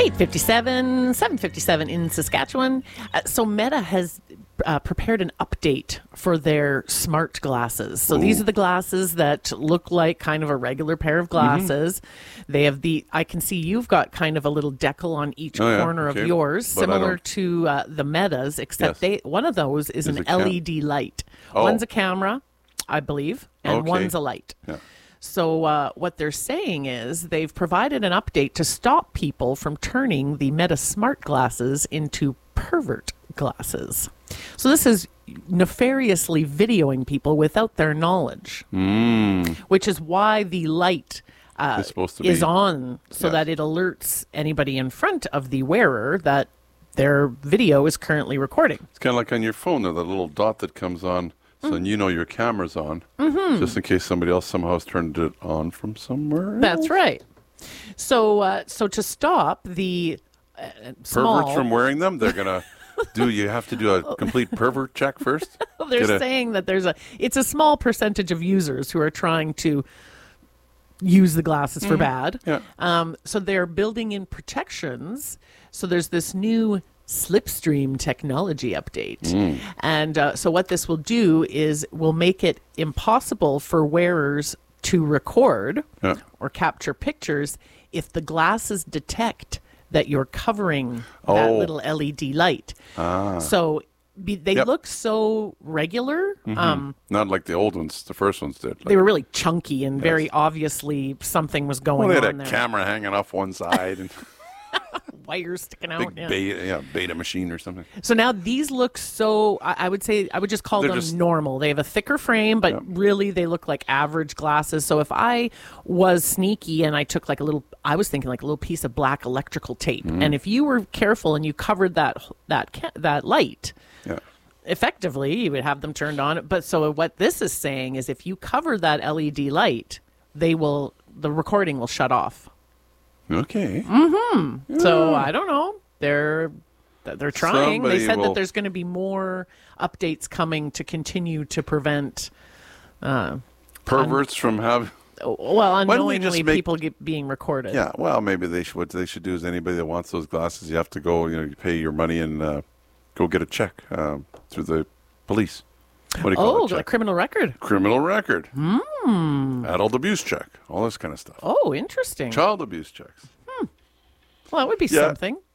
8:57, 7:57 in Saskatchewan. So Meta has prepared an update for their smart glasses. So these are the glasses that look like kind of a regular pair of glasses. They have I can see you've got kind of a little decal on each corner of yours, But similar to the Metas, except one of those is an LED light. One's a camera, I believe, and one's a light. Yeah. So what they're saying is they've provided an update to stop people from turning the Meta smart glasses into pervert glasses. So this is nefariously videoing people without their knowledge, which is why the light is on, so that it alerts anybody in front of the wearer that their video is currently recording. It's kind of like on your phone, there, that little dot that comes on. So then you know your camera's on, just in case somebody else somehow has turned it on from somewhere else. That's right. So to stop the perverts from wearing them, they're gonna you have to do a complete pervert check first. They're saying that it's a small percentage of users who are trying to use the glasses for bad. Yeah. So they're building in protections. So there's this new Slipstream technology update. And so what this will do is will make it impossible for wearers to record or capture pictures if the glasses detect that you're covering that little LED light. So they look so regular. Not like the old ones, the first ones did. They were really chunky and very obviously something was going on there. They had a camera hanging off one side and wires sticking out. Beta machine or something. So now these look so, I would just call them normal. They have a thicker frame, but really they look like average glasses. So if I was sneaky and I took I was thinking like a little piece of black electrical tape, and if you were careful and you covered that light, effectively you would have them turned on. But so what this is saying is if you cover that LED light, the recording will shut off. Okay. So I don't know. They're trying. Somebody They said that there's going to be more updates coming to continue to prevent perverts from having. Well, unknowingly people being recorded. Yeah. Well, maybe what they should do is anybody that wants those glasses, you have to go. You pay your money and go get a check through the police. What do you call it? A criminal record. Criminal record. Adult abuse check. All this kind of stuff. Oh, interesting. Child abuse checks. Well, that would be something.